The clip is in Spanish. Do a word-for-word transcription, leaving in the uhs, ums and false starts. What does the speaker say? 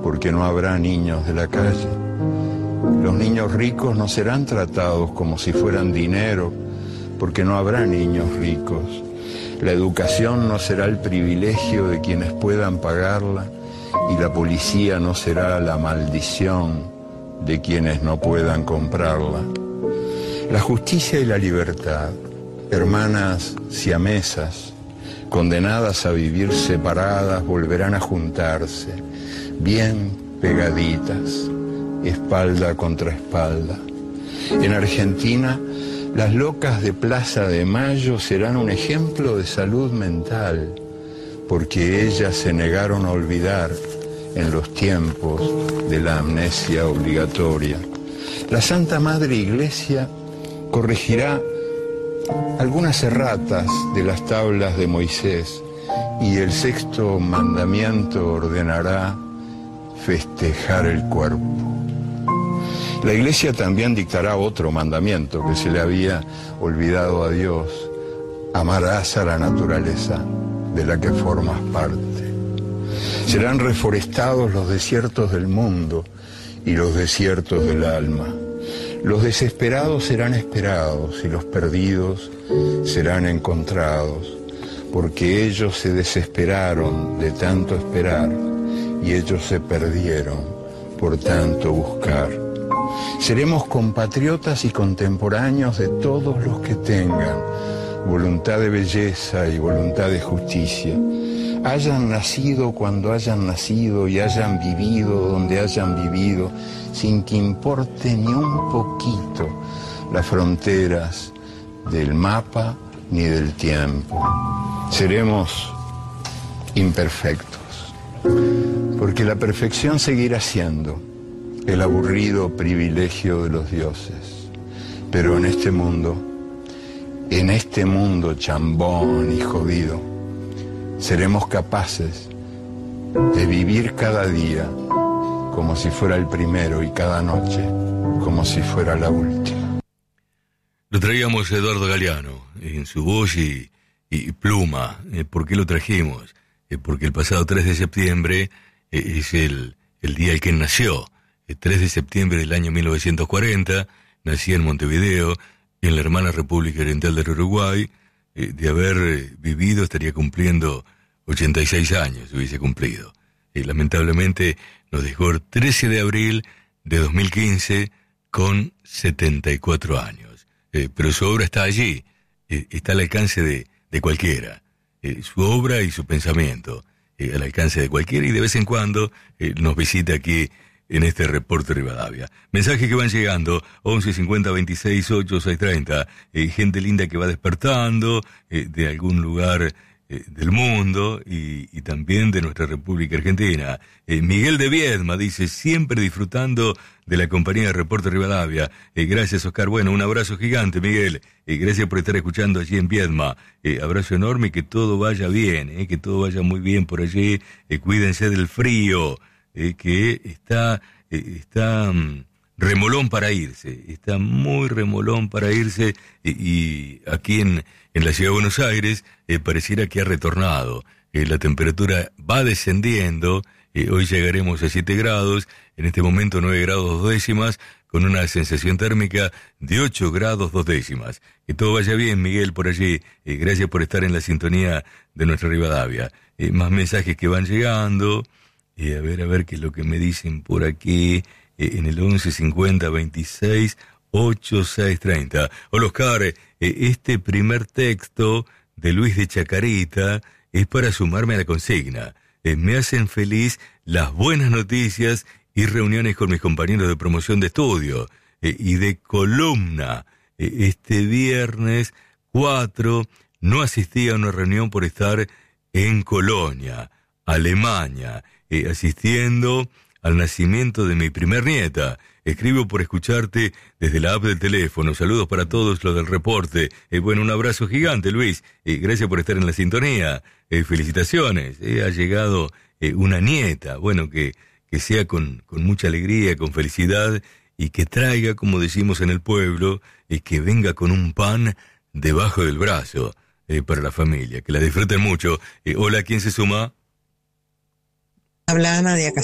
porque no habrá niños de la calle. Los niños ricos no serán tratados como si fueran dinero, porque no habrá niños ricos. La educación no será el privilegio de quienes puedan pagarla, y la policía no será la maldición de quienes no puedan comprarla. La justicia y la libertad, hermanas siamesas, condenadas a vivir separadas, volverán a juntarse, bien pegaditas, espalda contra espalda. En Argentina, las locas de Plaza de Mayo serán un ejemplo de salud mental, porque ellas se negaron a olvidar en los tiempos de la amnesia obligatoria. La Santa Madre Iglesia corregirá algunas erratas de las tablas de Moisés, y el sexto mandamiento ordenará festejar el cuerpo. La Iglesia también dictará otro mandamiento que se le había olvidado a Dios: amarás a la naturaleza de la que formas parte. Serán reforestados los desiertos del mundo y los desiertos del alma. Los desesperados serán esperados y los perdidos serán encontrados, porque ellos se desesperaron de tanto esperar y ellos se perdieron por tanto buscar. Seremos compatriotas y contemporáneos de todos los que tengan voluntad de belleza y voluntad de justicia. Hayan nacido cuando hayan nacido y hayan vivido donde hayan vivido, sin que importe ni un poquito las fronteras del mapa ni del tiempo. Seremos imperfectos, porque la perfección seguirá siendo el aburrido privilegio de los dioses. Pero en este mundo, en este mundo chambón y jodido, seremos capaces de vivir cada día como si fuera el primero y cada noche como si fuera la última. Lo traíamos a Eduardo Galeano en su voz y, y pluma. ¿Por qué lo trajimos? Porque el pasado tres de septiembre es el, el día en que nació. El tres de septiembre del año mil novecientos cuarenta, nacía en Montevideo, en la hermana República Oriental del Uruguay. Eh, de haber eh, vivido estaría cumpliendo ochenta y seis años, hubiese cumplido. Eh, lamentablemente nos dejó el trece de abril de dos mil quince con setenta y cuatro años. Eh, pero su obra está allí, eh, está al alcance de, de cualquiera. Eh, su obra y su pensamiento, eh, al alcance de cualquiera, y de vez en cuando eh, nos visita aquí en este reporte Rivadavia. Mensajes que van llegando, once cincuenta veintiséis ocho seis treinta, eh, gente linda que va despertando eh, de algún lugar eh, del mundo y, y también de nuestra República Argentina. Eh, Miguel de Viedma dice, siempre disfrutando de la compañía de Reporte Rivadavia. Eh, gracias, Oscar. Bueno, un abrazo gigante, Miguel. Eh, gracias por estar escuchando allí en Viedma. Eh, abrazo enorme y que todo vaya bien, eh, que todo vaya muy bien por allí. Eh, cuídense del frío. Eh, que está, eh, está um, remolón para irse, está muy remolón para irse, eh, y aquí en, en la ciudad de Buenos Aires eh, pareciera que ha retornado. Eh, la temperatura va descendiendo, eh, hoy llegaremos a siete grados, en este momento nueve grados dos décimas, con una sensación térmica de ocho grados dos décimas. Que todo vaya bien, Miguel, por allí. Eh, gracias por estar en la sintonía de nuestra Rivadavia. Eh, más mensajes que van llegando. Eh, a ver, a ver qué es lo que me dicen por aquí, eh, en el once cincuenta veintiséis ocho seis treinta. Hola, Oscar, eh, este primer texto de Luis de Chacarita es para sumarme a la consigna. Eh, me hacen feliz las buenas noticias y reuniones con mis compañeros de promoción de estudio eh, y de columna. Eh, este viernes cuatro no asistí a una reunión por estar en Colonia, Alemania, Eh, asistiendo al nacimiento de mi primer nieta. Escribo por escucharte desde la app del teléfono. Saludos para todos los del reporte. Eh, bueno, un abrazo gigante, Luis. Eh, gracias por estar en la sintonía. Eh, felicitaciones. Eh, ha llegado eh, una nieta. Bueno, que, que sea con, con mucha alegría, con felicidad, y que traiga, como decimos en el pueblo, y que venga con un pan debajo del brazo eh, para la familia. Que la disfruten mucho. Eh, hola, ¿quién se suma? Habla Ana de acá.